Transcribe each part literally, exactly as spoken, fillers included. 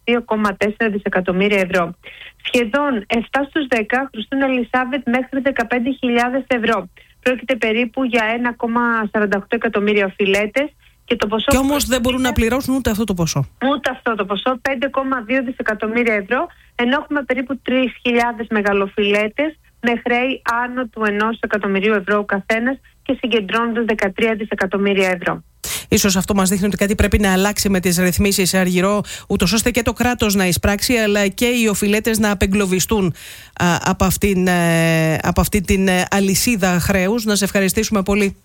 δύο κόμμα τέσσερα δισεκατομμύρια ευρώ. Σχεδόν επτά στους δέκα χρωστούν Ελισάβετ μέχρι δεκαπέντε χιλιάδες ευρώ. Πρόκειται περίπου για ένα κόμμα σαράντα οκτώ εκατομμύρια οφειλέτες. Και, το ποσό και όμως δεν μπορούν να πληρώσουν ούτε αυτό το ποσό. Ούτε αυτό το ποσό, πέντε κόμμα δύο δισεκατομμύρια ευρώ, ενώ έχουμε περίπου τρεις χιλιάδες μεγαλοφιλέτες με χρέη άνω του ενός εκατομμυρίου ευρώ ο καθένας και συγκεντρώνοντας δεκατρία δισεκατομμύρια ευρώ. Ίσως αυτό μας δείχνει ότι κάτι πρέπει να αλλάξει με τις ρυθμίσεις, Αργυρό, ούτως ώστε και το κράτος να εισπράξει, αλλά και οι οφειλέτες να απεγκλωβιστούν α, από, αυτήν, ε, από αυτή την ε, αλυσίδα χρέους. Να σε ευχαριστήσουμε πολύ.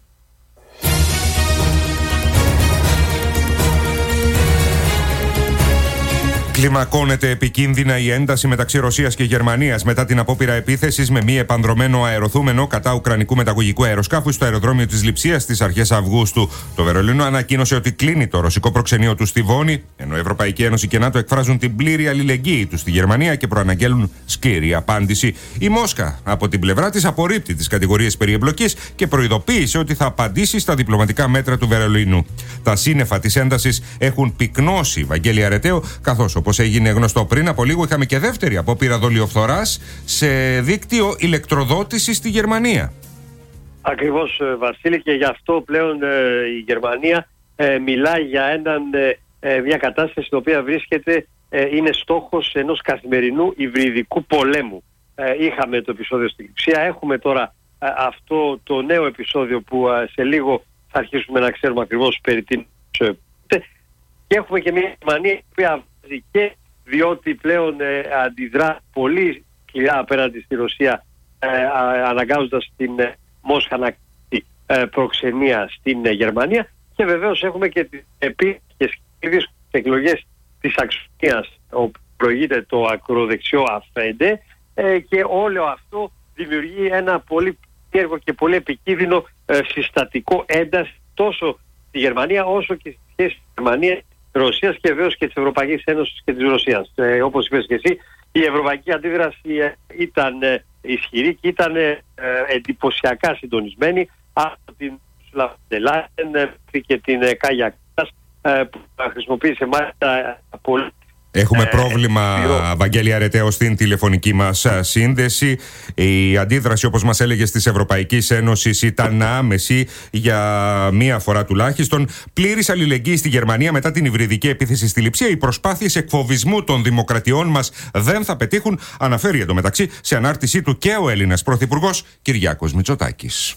Κλιμακώνεται επικίνδυνα η ένταση μεταξύ Ρωσίας και Γερμανίας μετά την απόπειρα επίθεσης με μη επανδρωμένο αεροθούμενο κατά ουκρανικού μεταγωγικού αεροσκάφου στο αεροδρόμιο της Λειψίας στις αρχές Αυγούστου. Το Βερολίνο ανακοίνωσε ότι κλείνει το ρωσικό προξενείο του στη Βόνη, ενώ η Ευρωπαϊκή Ένωση και ΝΑΤΟ εκφράζουν την πλήρη αλληλεγγύη του στη Γερμανία και προαναγγέλουν σκληρή απάντηση. Η Μόσχα από την πλευρά της απορρίπτει τις κατηγορίες περί εμπλοκής και προειδοποίησε ότι θα απαντήσει στα διπλωματικά μέτρα του Βερολίνου. Τα σύννεφα της έντασης έχουν πυκνώσει, Βαγγέλη Αρετέο, καθώς όπως έγινε γνωστό πριν από λίγο, είχαμε και δεύτερη απόπειρα δολιοφθοράς σε δίκτυο ηλεκτροδότησης στη Γερμανία. Ακριβώς, Βασίλη, και γι' αυτό πλέον ε, η Γερμανία ε, μιλάει για έναν, ε, μια κατάσταση στην οποία βρίσκεται, ε, είναι στόχος ενός καθημερινού υβριδικού πολέμου. Ε, είχαμε το επεισόδιο στην Λειψία, έχουμε τώρα ε, αυτό το νέο επεισόδιο που ε, σε λίγο θα αρχίσουμε να ξέρουμε ακριβώς περί τι ε, και έχουμε και μια Γερμανία η οποία και διότι πλέον ε, αντιδρά πολύ σκληρά απέναντι στη Ρωσία, ε, αναγκάζοντας την ε, Μόσχα να κάνει ε, προξενία στην ε, Γερμανία, και βεβαίως έχουμε και τις επίκαιρες εκλογές της Αξονίας όπου προηγείται το ακροδεξιό Αφέντε, ε, και όλο αυτό δημιουργεί ένα πολύ έργο και πολύ επικίνδυνο ε, συστατικό ένταση τόσο στη Γερμανία όσο και στη σχέση της Γερμανίας, Ρωσίας και βεβαίως και της Ευρωπαϊκής Ένωσης και της Ρωσίας. Ε, όπως είπες και εσύ, η ευρωπαϊκή αντίδραση ε, ήταν ε, ισχυρή και ήταν ε, εντυπωσιακά συντονισμένη από την Σουλαφντελάιν και την ε, Κάγια Κάλλας, ε, που χρησιμοποίησε μάλιστα πολύ. Έχουμε πρόβλημα, ε, Βαγγέλη Αρετέο, στην τηλεφωνική μας σύνδεση. Η αντίδραση, όπως μας έλεγες, της Ευρωπαϊκής Ένωσης ήταν άμεση για μία φορά τουλάχιστον. Πλήρης αλληλεγγύη στη Γερμανία μετά την υβριδική επίθεση στη Λειψία. Οι προσπάθειες εκφοβισμού των δημοκρατιών μας δεν θα πετύχουν, αναφέρει εντωμεταξύ σε ανάρτησή του και ο Έλληνας Πρωθυπουργός Κυριάκος Μητσοτάκης.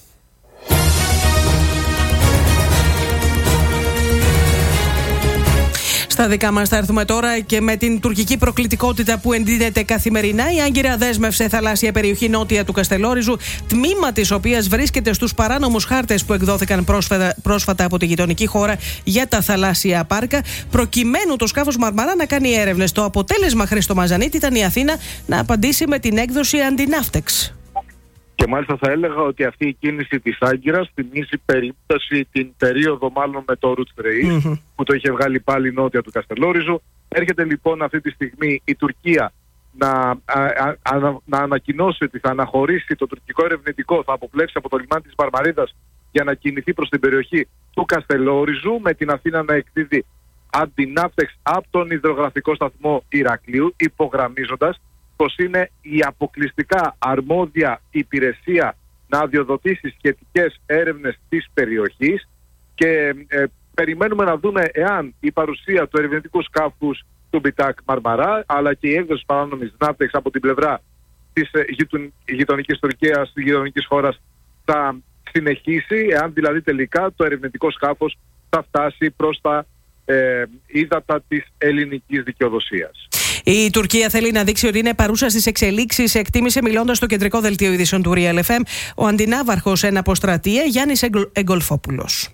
Στα δικά μας θα έρθουμε τώρα και με την τουρκική προκλητικότητα που εντείνεται καθημερινά. Η Άγκυρα δέσμευσε θαλάσσια περιοχή νότια του Καστελόριζου, τμήμα της οποίας βρίσκεται στους παράνομους χάρτες που εκδόθηκαν πρόσφατα, πρόσφατα από τη γειτονική χώρα για τα θαλάσσια πάρκα, προκειμένου το σκάφος Μαρμαρά να κάνει έρευνες. Το αποτέλεσμα, Χρήστο Μαζανίτη, ήταν η Αθήνα να απαντήσει με την έκδοση αντιναύτεξ. Και μάλιστα θα έλεγα ότι αυτή η κίνηση της Άγκυρας θυμίζει περίπτωση την περίοδο μάλλον με το Ρουτ Φρεϊ, mm-hmm. που το είχε βγάλει πάλι νότια του Καστελόριζου. Έρχεται λοιπόν αυτή τη στιγμή η Τουρκία να, α, α, α, να ανακοινώσει ότι θα αναχωρήσει το τουρκικό ερευνητικό, θα αποπλέψει από το λιμάνι της Μαρμαρίδας για να κινηθεί προς την περιοχή του Καστελόριζου, με την Αθήνα να εκδίδει αντιναύτεξ από τον υδρογραφικό σταθμό Ηρακλείου, υπογραμμίζοντας πως είναι η αποκλειστικά αρμόδια υπηρεσία να αδειοδοτήσει σχετικές έρευνες της περιοχής, και ε, περιμένουμε να δούμε εάν η παρουσία του ερευνητικού σκάφους του Μπιτάκ Μαρμαρά αλλά και η έκδοση παράνομης ναύτεξ από την πλευρά της ε, γειτονικής Τουρκίας, της γειτονικής χώρας, θα συνεχίσει, εάν δηλαδή τελικά το ερευνητικό σκάφος θα φτάσει προς τα ε, ύδατα της ελληνικής δικαιοδοσίας. Η Τουρκία θέλει να δείξει ότι είναι παρούσα στις εξελίξεις, εκτίμησε μιλώντας στο κεντρικό δελτίο ειδήσεων του Real εφ εμ ο αντινάβαρχος εν αποστρατεία Γιάννης Εγκολφόπουλος.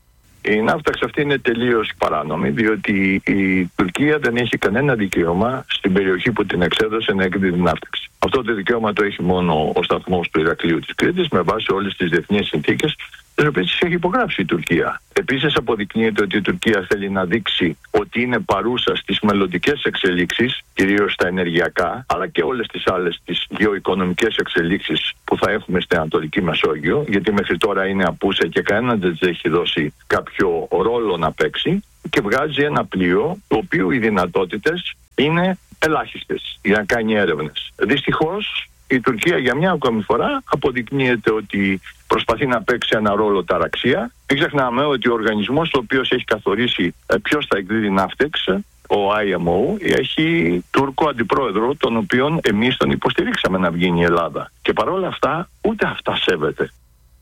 Η ναύταξ αυτή είναι τελείως παράνομη, διότι η Τουρκία δεν έχει κανένα δικαίωμα στην περιοχή που την εξέδωσε να εκδίδει ναύταξ. Αυτό το δικαίωμα το έχει μόνο ο σταθμός του Ηρακλείου της Κρήτης, με βάση όλες τις διεθνείς συνθήκες, τις οποίες έχει υπογράψει η Τουρκία. Επίσης, αποδεικνύεται ότι η Τουρκία θέλει να δείξει ότι είναι παρούσα στις μελλοντικές εξελίξεις, κυρίως στα ενεργειακά, αλλά και όλες τις άλλες τις γεωοικονομικές εξελίξεις που θα έχουμε στην Ανατολική Μεσόγειο, γιατί μέχρι τώρα είναι απούσα και κανένα δεν της έχει δώσει κάποιο ρόλο να παίξει. και βγάζει ένα πλοίο το οποίο οι δυνατότητες είναι ελάχιστες για να κάνει έρευνες. Δυστυχώς η Τουρκία για μια ακόμη φορά αποδεικνύεται ότι προσπαθεί να παίξει ένα ρόλο ταραξία. Μην ξεχνάμε ότι ο οργανισμός ο οποίος έχει καθορίσει ποιος θα εκδίδει ναύτεξ, ο άι εμ ο, έχει Τούρκο αντιπρόεδρο, τον οποίον εμείς τον υποστηρίξαμε να βγει η Ελλάδα. Και παρόλα αυτά ούτε αυτά σέβεται.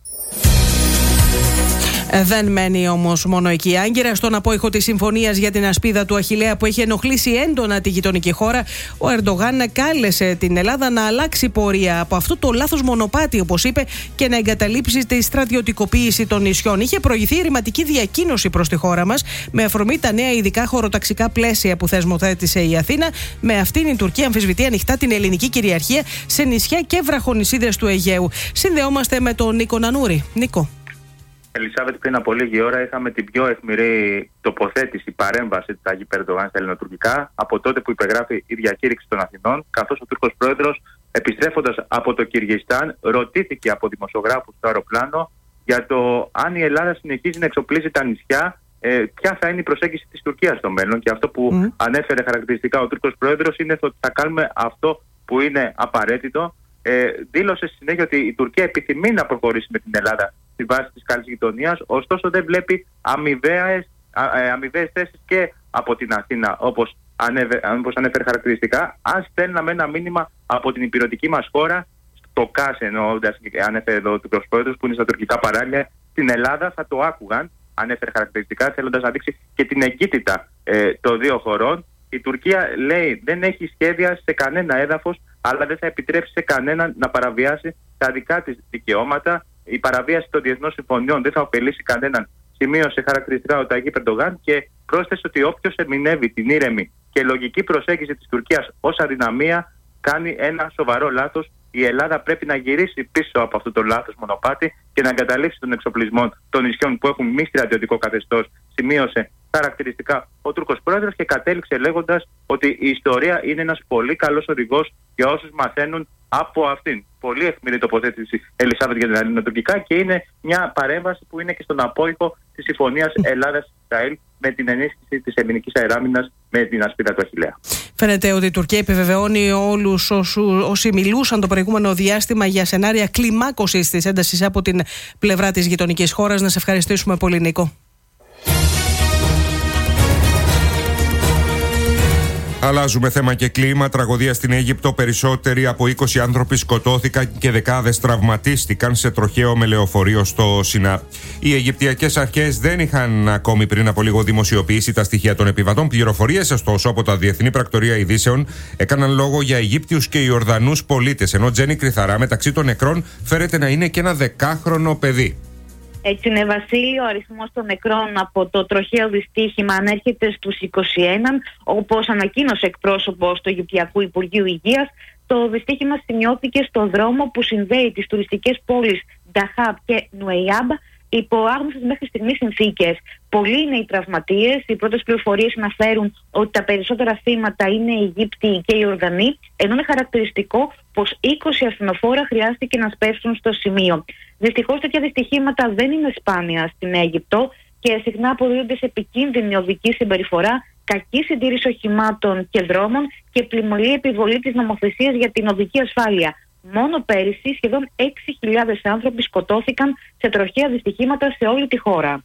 Δεν μένει όμως μόνο εκεί. Άγκυρα στον απόϊχο της συμφωνίας για την ασπίδα του Αχιλλέα που έχει ενοχλήσει έντονα τη γειτονική χώρα, ο Ερντογάν κάλεσε την Ελλάδα να αλλάξει πορεία από αυτό το λάθος μονοπάτι, όπως είπε, και να εγκαταλείψει τη στρατιωτικοποίηση των νησιών. Είχε προηγηθεί ρηματική διακοίνωση προς τη χώρα μας με αφορμή τα νέα ειδικά χωροταξικά πλαίσια που θεσμοθέτησε η Αθήνα. Με αυτήν η Τουρκία αμφισβητεί ανοιχτά την ελληνική κυριαρχία σε νησιά και βραχονησίδες του Αιγαίου. Συνδεόμαστε με τον Νίκο Νανούρη. Νίκο. Ελισάβετ, πριν από λίγη ώρα είχαμε την πιο αιχμηρή τοποθέτηση, παρέμβαση του Ταγίπ Ερντογάν στα ελληνοτουρκικά από τότε που υπεγράφει η διακήρυξη των Αθηνών, καθώς ο Τούρκος πρόεδρος, επιστρέφοντας από το Κυργιστάν, ρωτήθηκε από δημοσιογράφους στο αεροπλάνο για το αν η Ελλάδα συνεχίζει να εξοπλίζει τα νησιά, ε, ποια θα είναι η προσέγγιση της Τουρκίας στο μέλλον. Και αυτό που mm. ανέφερε χαρακτηριστικά ο Τούρκος πρόεδρος είναι ότι θα κάνουμε αυτό που είναι απαραίτητο. Ε, δήλωσε στη συνέχεια ότι η Τουρκία επιθυμεί να προχωρήσει με την Ελλάδα στη βάση της καλής γειτονίας, ωστόσο δεν βλέπει αμοιβαίες, αμοιβαίες θέσεις και από την Αθήνα, όπως, ανέβε, όπως ανέφερε χαρακτηριστικά. Αν στέλναμε ένα μήνυμα από την υπηρετική μας χώρα, στο ΚΑΣ εννοώντας, ανέφερε εδώ ο Τουρκος πρόεδρος, που είναι στα τουρκικά παράλια, στην Ελλάδα θα το άκουγαν, ανέφερε χαρακτηριστικά, θέλοντας να δείξει και την εγκύτητα ε, των δύο χωρών. Η Τουρκία, λέει, δεν έχει σχέδια σε κανένα έδαφος, αλλά δεν θα επιτρέψει σε κανέναν να παραβιάσει τα δικά της δικαιώματα. Η παραβίαση των διεθνών συμφωνιών δεν θα ωφελήσει κανέναν, σημείωσε χαρακτηριστικά ο Ταγίπ Ερντογάν και πρόσθεσε ότι όποιος ερμηνεύει την ήρεμη και λογική προσέγγιση της Τουρκίας ως αδυναμία κάνει ένα σοβαρό λάθος. Η Ελλάδα πρέπει να γυρίσει πίσω από αυτό το λάθος μονοπάτι και να εγκαταλείψει τον εξοπλισμό των νησιών που έχουν μη στρατιωτικό καθεστώς, σημείωσε χαρακτηριστικά ο Τούρκος πρόεδρος και κατέληξε λέγοντας ότι η ιστορία είναι ένας πολύ καλός οδηγός για όσους μαθαίνουν από αυτήν. Πολύ αιχμηρή τοποθέτηση, Ελισάβετ, για την ελληνοτουρκικά, και είναι μια παρέμβαση που είναι και στον απόϊχο της συμφωνίας Ελλάδας-Ισραήλ με την ενίσχυση της ελληνικής αεράμινας με την ασπίδα του Αχιλλέα. Φαίνεται ότι η Τουρκία επιβεβαιώνει όλους όσοι μιλούσαν το προηγούμενο διάστημα για σενάρια κλιμάκωσης της έντασης από την πλευρά της γειτονικής χώρας. Να σε ευχαριστήσουμε πολύ, Νίκο. Αλλάζουμε θέμα και κλίμα. Τραγωδία στην Αίγυπτο. Περισσότεροι από είκοσι άνθρωποι σκοτώθηκαν και δεκάδες τραυματίστηκαν σε τροχαίο με λεωφορείο στο Σινά. Οι Αιγυπτιακές αρχές δεν είχαν ακόμη πριν από λίγο δημοσιοποιήσει τα στοιχεία των επιβατών. Πληροφορίες, ωστόσο, από τα Διεθνή Πρακτορεία Ειδήσεων έκαναν λόγο για Αιγύπτιους και Ιορδανούς πολίτες. Ενώ Τζένι Κρυθαρά, μεταξύ των νεκρών φέρεται να είναι και ένα δεκάχρονο παιδί. Έτσι είναι, Βασίλη, ο αριθμός των νεκρών από το τροχαίο δυστύχημα ανέρχεται στους είκοσι ένα, όπως ανακοίνωσε εκπρόσωπος του Αιγυπτιακού Υπουργείου Υγείας. Το δυστύχημα σημειώθηκε στο δρόμο που συνδέει τις τουριστικές πόλεις Νταχάμπ και Νουεϊάμπ υπό άγνωστες μέχρι στιγμής συνθήκες. Πολλοί είναι οι τραυματίες. Οι πρώτες πληροφορίες αναφέρουν ότι τα περισσότερα θύματα είναι οι Αιγύπτιοι και οι Ιορδανοί, ενώ είναι χαρακτηριστικό πως είκοσι ασθενοφόρα χρειάστηκε να σπεύσουν στο σημείο. Δυστυχώς τέτοια δυστυχήματα δεν είναι σπάνια στην Αίγυπτο και συχνά αποδίδονται σε επικίνδυνη οδική συμπεριφορά, κακή συντήρηση οχημάτων και δρόμων και πλημμυρή επιβολή της νομοθεσίας για την οδική ασφάλεια. Μόνο πέρυσι σχεδόν έξι χιλιάδες άνθρωποι σκοτώθηκαν σε τροχαία δυστυχήματα σε όλη τη χώρα.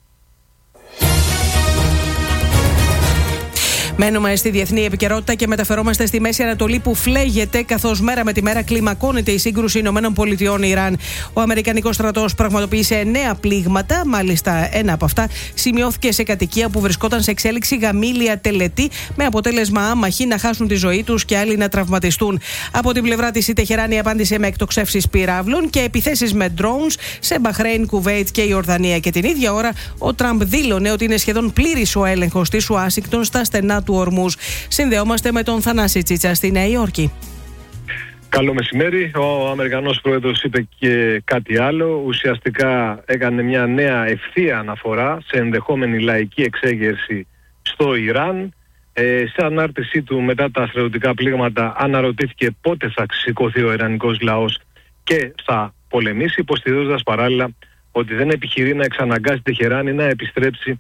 Μένουμε στη διεθνή επικαιρότητα και μεταφερόμαστε στη Μέση Ανατολή που φλέγεται καθώς μέρα με τη μέρα κλιμακώνεται η σύγκρουση ΗΠΑ-Ιράν. Ο Αμερικανικός στρατός πραγματοποίησε εννέα πλήγματα, μάλιστα ένα από αυτά σημειώθηκε σε κατοικία που βρισκόταν σε εξέλιξη γαμήλια τελετή, με αποτέλεσμα άμαχοι να χάσουν τη ζωή τους και άλλοι να τραυματιστούν. Από την πλευρά της, η Τεχεράνη απάντησε με εκτοξεύσεις πυράβλων και επιθέσεις με drones σε Μπαχρέιν, Κουβέιτ και Ιορδανία. Και την ίδια ώρα, ο Τραμπ δήλωνε ότι είναι σχεδόν πλήρης ο έλεγχος της Ουάσιγκτον στα στενά του Ορμούζ. Συνδεόμαστε με τον Θανάση Τσίτσα στη Νέα Υόρκη. Καλό μεσημέρι. Ο Αμερικανός πρόεδρος είπε και κάτι άλλο. Ουσιαστικά έκανε μια νέα ευθεία αναφορά σε ενδεχόμενη λαϊκή εξέγερση στο Ιράν. Ε, σε ανάρτησή του μετά τα στρατιωτικά πλήγματα αναρωτήθηκε πότε θα σηκωθεί ο ιρανικός λαός και θα πολεμήσει, υποστηρίζοντας παράλληλα ότι δεν επιχειρεί να εξαναγκάσει τη Τεχεράνη να επιστρέψει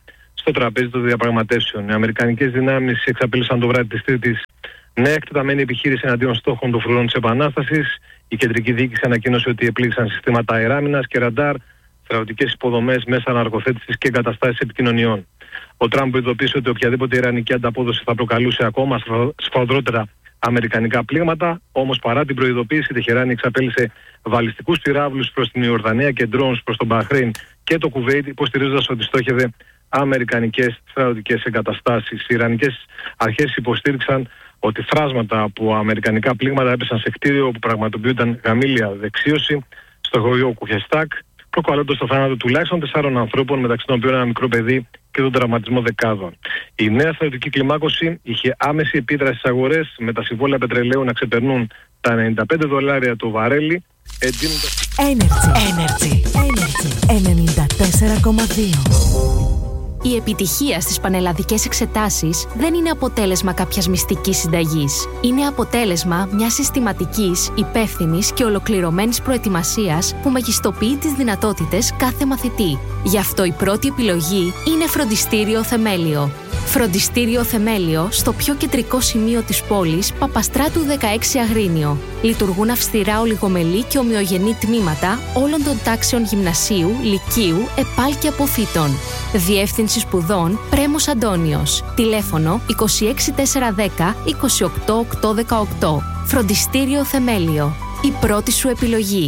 στο τραπέζι των διαπραγματεύσεων. Οι αμερικανικές δυνάμεις εξαπέλυσαν το βράδυ της Τρίτης νέα εκτεταμένη επιχείρηση εναντίον στόχων των φρουρών της Επανάστασης. Η κεντρική διοίκηση ανακοίνωσε ότι επλήγησαν συστήματα αεράμινας και ραντάρ, στρατιωτικές υποδομές, μέσα αναρχοθέτησης και εγκαταστάσεις επικοινωνιών. Ο Τραμπ προειδοποίησε ότι οποιαδήποτε ιρανική ανταπόδοση θα προκαλούσε ακόμα σφοδρότερα αμερικανικά πλήγματα. Όμως παρά την προειδοποίηση, η Τεχεράνη εξαπέλυσε βαλιστικούς πυράβλους προς την Ιορδανία και ντρόουνς προς τον Μπαχρέιν και το Κουβέιτ, υποστηρίζοντας ότι στόχευε αμερικανικές στρατιωτικές εγκαταστάσεις. Οι ιρανικές αρχές υποστήριξαν ότι φράσματα από αμερικανικά πλήγματα έπεσαν σε κτίριο όπου πραγματοποιούνταν γαμήλια δεξίωση στο χωριό Κουχεστάκ, προκαλώντας το θάνατο τουλάχιστον τεσσάρων ανθρώπων, μεταξύ των οποίων ένα μικρό παιδί, και τον τραυματισμό δεκάδων. Η νέα στρατιωτική κλιμάκωση είχε άμεση επίδραση στις αγορές, με τα συμβόλαια πετρελαίου να ξεπερνούν τα ενενήντα πέντε δολάρια το βαρέλι, εντείνοντας... Energy. Energy. Energy. ενενήντα τέσσερα κόμμα δύο. Η επιτυχία στις πανελλαδικές εξετάσεις δεν είναι αποτέλεσμα κάποιας μυστικής συνταγής. Είναι αποτέλεσμα μιας συστηματικής, υπεύθυνης και ολοκληρωμένης προετοιμασίας που μεγιστοποιεί τις δυνατότητες κάθε μαθητή. Γι' αυτό η πρώτη επιλογή είναι Φροντιστήριο Θεμέλιο. Φροντιστήριο Θεμέλιο στο πιο κεντρικό σημείο της πόλης, Παπαστράτου δεκαέξι Αγρίνιο. Λειτουργούν αυστηρά ολιγομελή και ομοιογενή τμήματα όλων των τάξεων γυμνασίου, λυκείου, επάλ και αποφύτων. Διεύθυνση σπουδών Πρέμος Αντώνιος. Τηλέφωνο είκοσι έξι τετρακόσια δέκα είκοσι οκτώ οκτακόσια δεκαοκτώ. Φροντιστήριο Θεμέλιο. Η πρώτη σου επιλογή.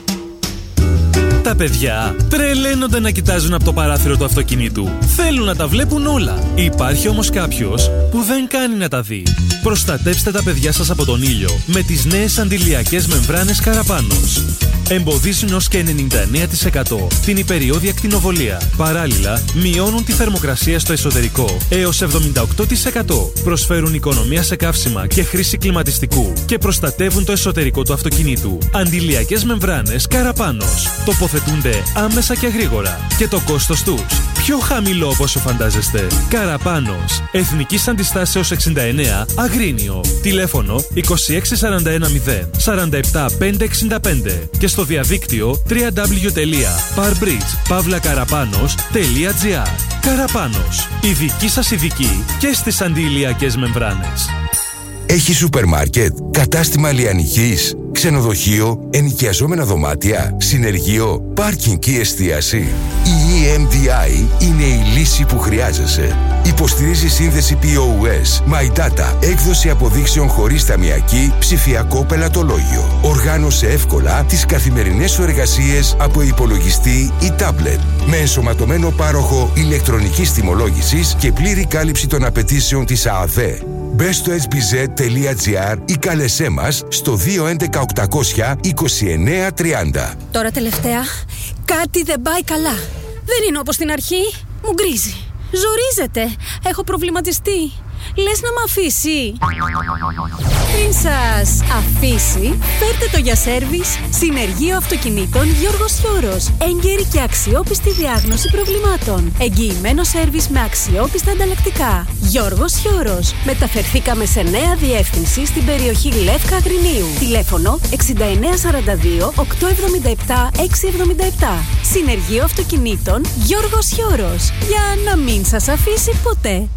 Τα παιδιά τρελαίνονται να κοιτάζουν από το παράθυρο του αυτοκινήτου. Θέλουν να τα βλέπουν όλα. Υπάρχει όμως κάποιος που δεν κάνει να τα δει. Προστατεύστε τα παιδιά σας από τον ήλιο με τις νέες αντιλιακές μεμβράνες Καραπάνος. Εμποδίζουν ως και ενενήντα εννέα τοις εκατό την υπεριώδη ακτινοβολία. Παράλληλα, μειώνουν τη θερμοκρασία στο εσωτερικό έως εβδομήντα οκτώ τοις εκατό. Προσφέρουν οικονομία σε καύσιμα και χρήση κλιματιστικού και προστατεύουν το εσωτερικό του αυτοκινήτου. Αντιλιακές μεμβράνες Καραπάνος. Τοποθετούνται άμεσα και γρήγορα. Και το κόστος τους πιο χαμηλό από όσο φαντάζεστε. Καραπάνος. Εθνικής Αντιστάσεως εξήντα εννέα Αγρίνιο. Τηλέφωνο είκοσι έξι σαράντα ένα μηδέν σαράντα επτά πεντακόσια εξήντα πέντε και στο διαδίκτυο double-u double-u double-u τελεία parbridge pavla karapanos τελεία gr. Καραπάνος. Η δική σας ειδική και στις αντιηλιακές μεμβράνες. Έχει σούπερ μάρκετ, κατάστημα λιανικής, ξενοδοχείο, ενοικιαζόμενα δωμάτια, συνεργείο, πάρκινγκ και εστίαση. Η ι εμ ντι άι είναι η λύση που χρειάζεσαι. Υποστηρίζει σύνδεση πι ο ες, My Data, έκδοση αποδείξεων χωρίς ταμιακή, ψηφιακό πελατολόγιο. Οργάνωσε εύκολα τις καθημερινές σου εργασίες από υπολογιστή ή τάμπλετ. Με ενσωματωμένο πάροχο ηλεκτρονικής τιμολόγησης και πλήρη κάλυψη των απαιτήσεων της ΑΑΔΕ. Μπες στο ες μπι ζετ τελεία τζι άρ ή κάλεσέ μας στο δύο έντεκα οκτακόσια είκοσι εννέα τριάντα. Τώρα τελευταία, κάτι δεν πάει καλά. Δεν είναι όπως στην αρχή. Μου γκρίζει. Ζορίζεται. Έχω προβληματιστεί. Λες να μ' αφήσει? Πριν σας αφήσει, φέρτε το για σέρβις Συνεργείο Αυτοκινήτων Γιώργος Χιώρος. Έγκαιρη και αξιόπιστη διάγνωση προβλημάτων. Εγγυημένο σέρβις με αξιόπιστα ανταλλακτικά. Γιώργος Χιώρος. Μεταφερθήκαμε σε νέα διεύθυνση στην περιοχή Λεύκα Αγρινίου. Τηλέφωνο εξήντα εννέα σαράντα δύο οκτακόσια εβδομήντα επτά εξακόσια εβδομήντα επτά. Συνεργείο Αυτοκινήτων Γιώργος Χιώρος. Για να μην σας αφήσει ποτέ.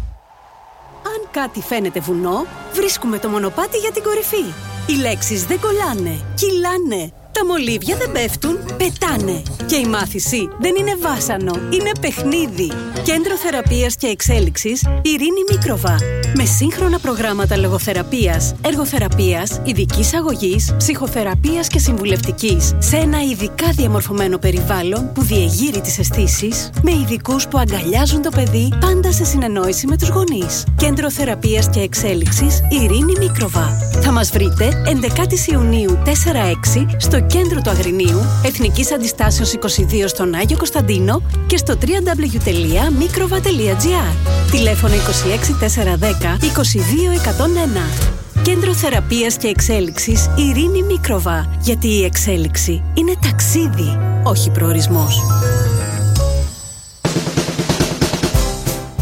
Αν κάτι φαίνεται βουνό, βρίσκουμε το μονοπάτι για την κορυφή. Οι λέξεις δεν κολλάνε, κυλάνε. Τα μολύβια δεν πέφτουν, πετάνε. Και η μάθηση δεν είναι βάσανο, είναι παιχνίδι. Κέντρο Θεραπείας και Εξέλιξης Ειρήνη Μίκροβα. Με σύγχρονα προγράμματα λογοθεραπείας, εργοθεραπείας, ειδικής αγωγής, ψυχοθεραπείας και συμβουλευτικής. Σε ένα ειδικά διαμορφωμένο περιβάλλον που διεγείρει τις αισθήσεις, με ειδικούς που αγκαλιάζουν το παιδί πάντα σε συνεννόηση με τους γονείς. Κέντρο Θεραπείας και Εξέλιξης Ειρήνη Μίκροβα. Θα μας βρείτε έντεκα Ιουνίου τέσσερα έξι στο κέντρο του Αγρινίου, Εθνικής Αντιστάσεως είκοσι δύο στον Άγιο Κωνσταντίνο και στο double-u double-u double-u τελεία mikrova τελεία gr. Τηλέφωνο είκοσι έξι τετρακόσια δέκα είκοσι δύο εκατόν ένα. Κέντρο Θεραπείας και Εξέλιξης Ειρήνη Μίκροβα. Γιατί η εξέλιξη είναι ταξίδι, όχι προορισμός.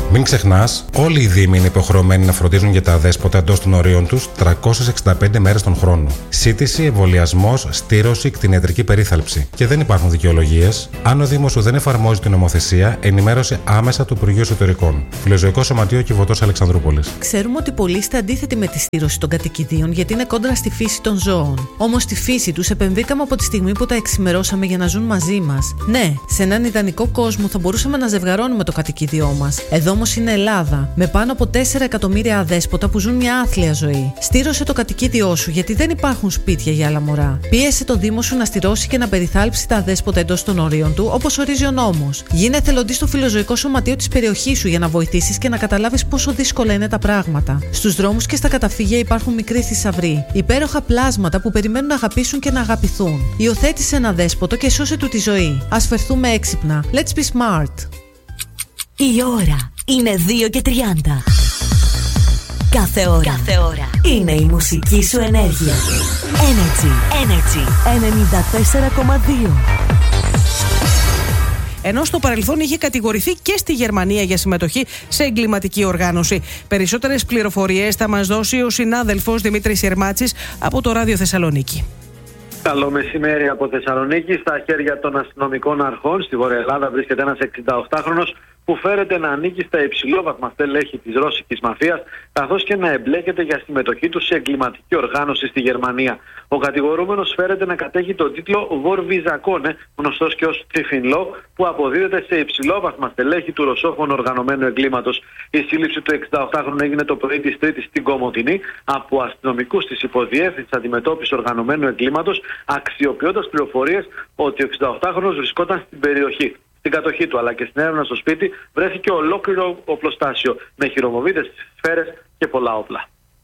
Μην ξεχνάς, όλοι οι δήμοι είναι υποχρεωμένοι να φροντίζουν για τα αδέσποτα εντός των ορίων τους τριακόσιες εξήντα πέντε μέρες τον χρόνο. Σύτηση, εμβολιασμός, στήρωση, κτηνιατρική περίθαλψη. Και δεν υπάρχουν δικαιολογίες. Αν ο Δήμος σου δεν εφαρμόζει την νομοθεσία, ενημέρωσε άμεσα το Υπουργείο Εσωτερικών. Φιλοζωικό Σωματείο Κιβωτός Αλεξανδρούπολης. Ξέρουμε ότι πολλοί είστε αντίθετοι με τη στήρωση των κατοικιδίων γιατί είναι κόντρα στη φύση των ζώων. Όμως στη φύση τους επεμβήκαμε από τη στιγμή που τα εξημερώσαμε για να ζουν μαζί μας. Ναι, σε έναν ιδανικό κόσμο θα μπορούσαμε να ζευγαρώνουμε το κατοικίδιό μας. Εδώ όμως είναι Ελλάδα, με πάνω από τέσσερα εκατομμύρια αδέσποτα που ζουν μια άθλια ζωή. Στήρωσε το κατοικίδιό σου γιατί δεν υπάρχουν σπίτια για άλλα μωρά. Πίεσε το Δήμο σου να στηρώσει και να περιθάλψει τα αδέσποτα εντός των ορίων του, όπως ορίζει ο νόμος. Γίνε εθελοντής στο Φιλοζωικό Σωματείο της περιοχής σου για να βοηθήσεις και να καταλάβεις πόσο δύσκολα είναι τα πράγματα. Στους δρόμους και στα καταφύγια υπάρχουν μικροί θησαυροί, υπέροχα πλάσματα που περιμένουν να αγαπήσουν και να αγαπηθούν. Υιοθέτησε ένα δέσποτο και σώσε του τη ζωή. Ας φερθούμε έξυπνα. Let's be smart. Η ώρα είναι δύο και τριάντα. Κάθε ώρα, Κάθε ώρα είναι η μουσική σου ενέργεια. Energy, Energy ενενήντα τέσσερα κόμμα δύο. Ενώ στο παρελθόν είχε κατηγορηθεί και στη Γερμανία για συμμετοχή σε εγκληματική οργάνωση. Περισσότερες πληροφορίες θα μας δώσει ο συνάδελφος Δημήτρης Σερμάτσης από το Ράδιο Θεσσαλονίκη. Καλό μεσημέρι από Θεσσαλονίκη. Στα χέρια των αστυνομικών αρχών στη Βόρεια Ελλάδα βρίσκεται ένας εξηνταοκτάχρονος που φέρεται να ανήκει στα υψηλόβαθμα στελέχη της ρώσικης μαφίας, καθώς και να εμπλέκεται για συμμετοχή του σε εγκληματική οργάνωση στη Γερμανία. Ο κατηγορούμενος φέρεται να κατέχει τον τίτλο Βορβιζακόνε, γνωστός και ως Τριφινλό, που αποδίδεται σε υψηλόβαθμα στελέχη του ρωσόφωνου οργανωμένου εγκλήματος. Η σύλληψη του εξηνταοκτάχρονου έγινε το πρωί της Τρίτης στην Κομοτηνή από αστυνομικούς της Υποδιεύθυνσης Αντιμετώπισης Οργανωμένου Εγκλήματος, αξιοποιώντας πληροφορίες ότι ο εξηνταοκτάχρονος βρισκόταν στην περιοχή. Στην κατοχή του αλλά και στην έρευνα στο σπίτι βρέθηκε ολόκληρο οπλοστάσιο με χειρομοβίδες, σφαίρες και πολλά όπλα.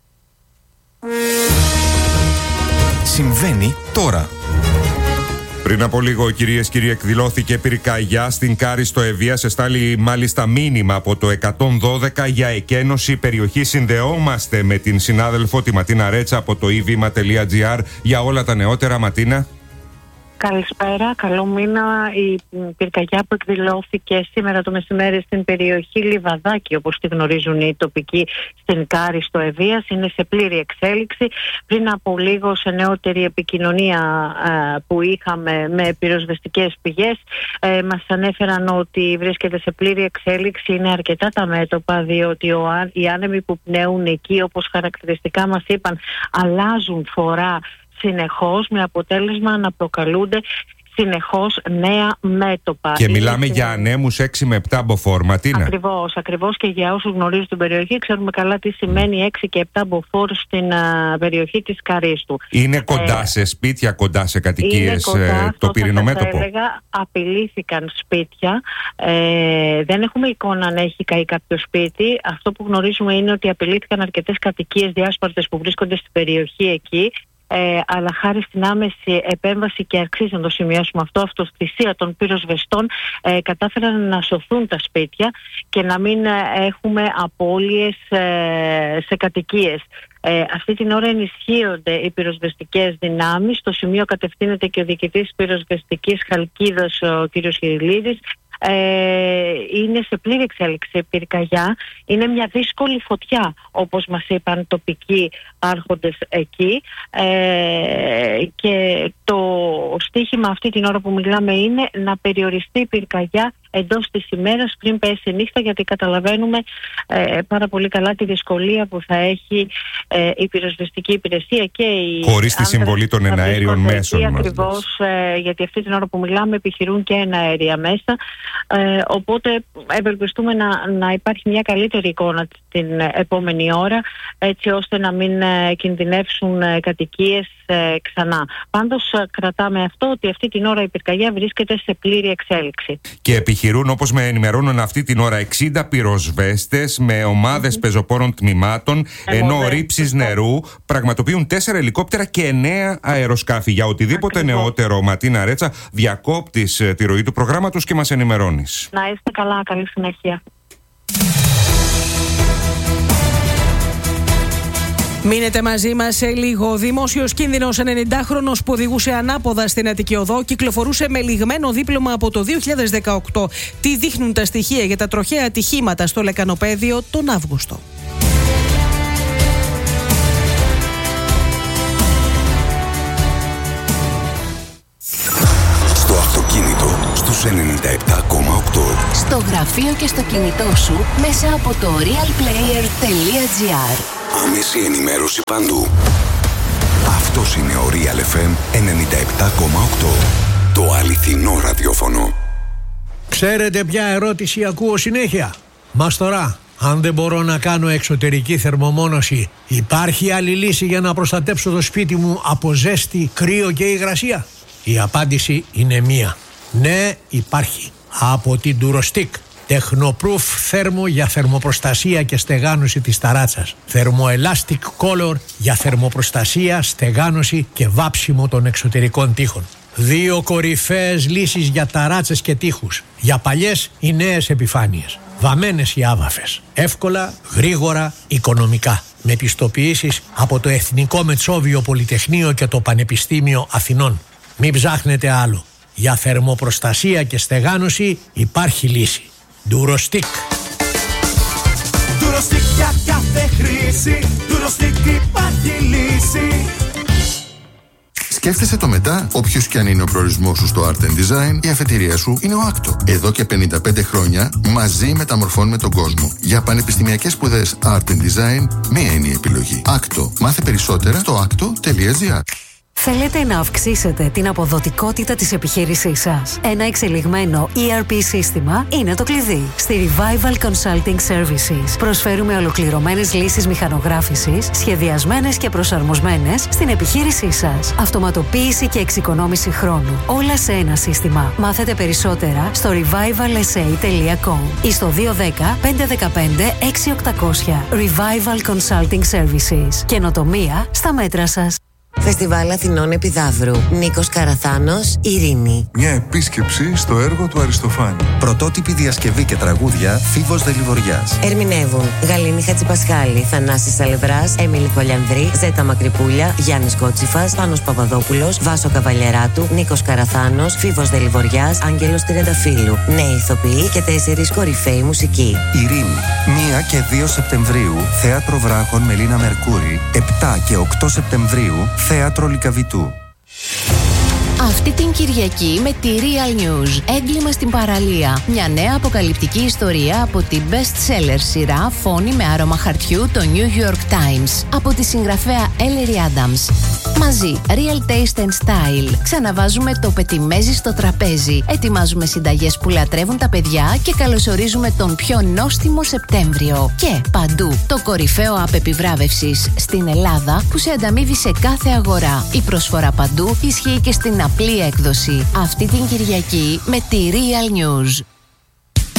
Συμβαίνει τώρα. Πριν από λίγο, κυρίες και κύριοι, εκδηλώθηκε πυρκαγιά στην Κάρη στο Ευβίας. Εστάλει μάλιστα μήνυμα από το εκατόν δώδεκα για εκένωση περιοχή. Συνδεόμαστε με την συνάδελφο τη Ματίνα Ρέτσα από το e vima τελεία gr για όλα τα νεότερα. Ματίνα. Καλησπέρα, καλό μήνα. Η πυρκαγιά που εκδηλώθηκε σήμερα το μεσημέρι στην περιοχή Λιβαδάκι, όπως τη γνωρίζουν οι τοπικοί, στην Κάρη στο Ευβίας, είναι σε πλήρη εξέλιξη. Πριν από λίγο, σε νεότερη επικοινωνία ε, που είχαμε με πυροσβεστικές πηγές, ε, μας ανέφεραν ότι βρίσκεται σε πλήρη εξέλιξη. Είναι αρκετά τα μέτωπα, διότι ο, οι άνεμοι που πνέουν εκεί, όπως χαρακτηριστικά μας είπαν, αλλάζουν φορά συνεχώς, με αποτέλεσμα να προκαλούνται συνεχώς νέα μέτωπα. Και μιλάμε είναι... για ανέμους έξι με επτά μποφόρ, Ματίνα. Ακριβώς, ακριβώς, και για όσους γνωρίζουν την περιοχή ξέρουμε καλά τι σημαίνει έξι και επτά μποφόρ στην α, περιοχή της Καρίστου. Είναι κοντά ε, σε σπίτια, κοντά σε κατοικίες κοντά, ε, το πυρηνομέτωπο. Θα έλεγα, απειλήθηκαν σπίτια. Ε, δεν έχουμε εικόνα αν έχει καεί κάποιο σπίτι. Αυτό που γνωρίζουμε είναι ότι απειλήθηκαν αρκετές κατοικίες διάσπαρτες που βρίσκονται στην περιοχή εκεί. Ε, αλλά χάρη στην άμεση επέμβαση, και αξίζει να το σημειώσουμε αυτό, αυτοθυσία των πυροσβεστών, ε, κατάφεραν να σωθούν τα σπίτια και να μην ε, έχουμε απώλειες ε, σε κατοικίες. Ε, αυτή την ώρα ενισχύονται οι πυροσβεστικές δυνάμεις. Στο σημείο κατευθύνεται και ο διοικητής πυροσβεστικής Χαλκίδας, ο κ. Χειριλίδης. Ε, είναι σε πλήρη εξέλιξη πυρκαγιά. Είναι μια δύσκολη φωτιά, όπως μας είπαν τοπικοί άρχοντες εκεί, ε, και το στίχημα αυτή την ώρα που μιλάμε είναι να περιοριστεί η πυρκαγιά εντός της ημέρας πριν πέσει η νύχτα, γιατί καταλαβαίνουμε ε, πάρα πολύ καλά τη δυσκολία που θα έχει ε, η πυροσβεστική υπηρεσία και η χωρίς τη συμβολή των εναέριων μέσων. Ακριβώς, ε, γιατί αυτή την ώρα που μιλάμε επιχειρούν και εναέρια μέσα, ε, οπότε ευελπιστούμε να, να υπάρχει μια καλύτερη εικόνα την επόμενη ώρα, έτσι ώστε να μην ε, κινδυνεύσουν ε, κατοικίες ε, ξανά. Πάντως ε, κρατάμε αυτό, ότι αυτή την ώρα η πυρκαγιά βρίσκεται σε πλήρη εξέλιξη. Και επιχειρούν, όπως με ενημερώνουν αυτή την ώρα, εξήντα πυροσβέστες με ομάδες mm-hmm. πεζοπόρων τμήματων, ενώ ρήψεις νερού πραγματοποιούν τέσσερα ελικόπτερα και εννέα αεροσκάφη. Για οτιδήποτε Ακριβώς. νεότερο, Ματίνα Ρέτσα, διακόπτεις τη ροή του προγράμματος και μας ενημερώνεις. Να είστε καλά, καλή συνέχεια. Μείνετε μαζί μας σε λίγο. Δημόσιος κίνδυνος, ενενηντάχρονος που οδηγούσε ανάποδα στην Αττική Οδό, κυκλοφορούσε με λιγμένο δίπλωμα από το δύο χιλιάδες δεκαοκτώ. Τι δείχνουν τα στοιχεία για τα τροχαία ατυχήματα στο λεκανοπέδιο τον Αύγουστο. Στο αυτοκίνητο στους ενενήντα επτά κόμμα οκτώ. Στο γραφείο και στο κινητό σου μέσα από το real player τελεία gr. Άμεση ενημέρωση παντού. Αυτός είναι ο Real εφ εμ ενενήντα επτά κόμμα οκτώ. Το αληθινό ραδιόφωνο. Ξέρετε ποια ερώτηση ακούω συνέχεια? Μας τώρα, αν δεν μπορώ να κάνω εξωτερική θερμομόνωση, υπάρχει άλλη λύση για να προστατέψω το σπίτι μου από ζέστη, κρύο και υγρασία? Η απάντηση είναι μία. Ναι, υπάρχει. Από την Durostick. Technoproof θέρμο για θερμοπροστασία και στεγάνωση της ταράτσας. Thermoelastic Color για θερμοπροστασία, στεγάνωση και βάψιμο των εξωτερικών τοίχων. Δύο κορυφαίες λύσεις για ταράτσες και τοίχους. Για παλιές ή νέες επιφάνειες. Βαμμένες ή άβαφες. Εύκολα, γρήγορα, οικονομικά. Με πιστοποιήσεις από το Εθνικό Μετσόβιο Πολυτεχνείο και το Πανεπιστήμιο Αθηνών. Μην ψάχνετε άλλο. Για θερμοπροστασία και στεγάνωση υπάρχει λύση. Durostick. Durostick για κάθε χρήση. Durostick υπάρχει λύση. Σκέφτεσαι το μετά, όποιος και αν είναι ο προορισμός σου στο Art and Design, η αφετηρία σου είναι ο άκτο. Εδώ και πενήντα πέντε χρόνια μαζί μεταμορφώνουμε τον κόσμο. Για πανεπιστημιακές σπουδές Art and Design, μία είναι η επιλογή. άκτο. Μάθε περισσότερα στο άκτο τελεία gr. Θέλετε να αυξήσετε την αποδοτικότητα της επιχείρησής σας? Ένα εξελιγμένο ι αρ πι σύστημα είναι το κλειδί. Στη Revival Consulting Services προσφέρουμε ολοκληρωμένες λύσεις μηχανογράφησης, σχεδιασμένες και προσαρμοσμένες στην επιχείρησή σας. Αυτοματοποίηση και εξοικονόμηση χρόνου. Όλα σε ένα σύστημα. Μάθετε περισσότερα στο revival s a τελεία com ή στο δύο ένα μηδέν πέντε ένα πέντε έξι οκτακόσια. Revival Consulting Services. Καινοτομία στα μέτρα σας. Φεστιβάλ Αθηνών Επιδαύρου. Νίκος Καραθάνος, Ειρήνη. Μια επίσκεψη στο έργο του Αριστοφάνη. Πρωτότυπη διασκευή και τραγούδια Φίβος Δελιβοριάς. Ερμηνεύουν Γαλήνη Χατζηπασχάλη, Θανάσης Σαλευράς, Έμιλη Χολιανδρή, Ζέτα Μακρυπούλια, Γιάννης Κότσιφας, Πάνος Παπαδόπουλος, Βάσο Καβαλιεράτου, Νίκος Καραθάνος, Φίβος Δελιβοριάς, Άγγελος Τριανταφύλου. Νέοι ηθοποιοί και τέσσερις κορυφαίοι μουσικοί. Ειρήνη. πρώτη και δύο Σεπτεμβρίου, Θέατρο Βράχων Μελίνα Μερκούρη. επτά και οκτώ Σεπτεμβρίου, Θέατρο Λυκαβητού. Αυτή την Κυριακή με τη Real News. Έγκλημα στην παραλία. Μια νέα αποκαλυπτική ιστορία από την best-seller σειρά Φόνη με άρωμα χαρτιού, το New York Times. Από τη συγγραφέα Ellery Adams. Μαζί, Real Taste and Style. Ξαναβάζουμε το πετιμέζι στο τραπέζι. Ετοιμάζουμε συνταγές που λατρεύουν τα παιδιά και καλωσορίζουμε τον πιο νόστιμο Σεπτέμβριο. Και παντού, το κορυφαίο app επιβράβευσης στην Ελλάδα που σε ανταμείβει σε κάθε αγορά. Η προσφορά παντού ισχύει και στην απλή έκδοση. Αυτή την Κυριακή με τη Real News.